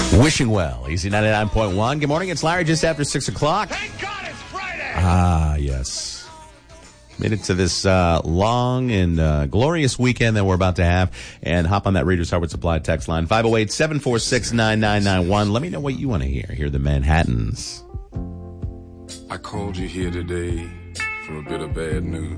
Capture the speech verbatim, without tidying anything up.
Wishing well. Easy ninety-nine point one. Good morning. It's Larry just after six o'clock. Thank God it's Friday. Ah, yes. Made it to this uh, long and uh, glorious weekend that we're about to have. And hop on that Reader's Harvard Supply text line. five oh eight, seven four six, nine nine nine one. Let me know what you want to hear. Hear the Manhattans. I called you here today for a bit of bad news.